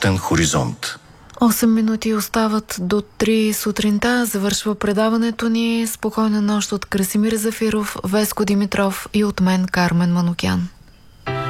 нощен хоризонт. 8 минути остават до 3 сутринта. Завършва предаването ни. Спокойна нощ от Красимир Зафиров, Веско Димитров и от мен, Кармен Манукян.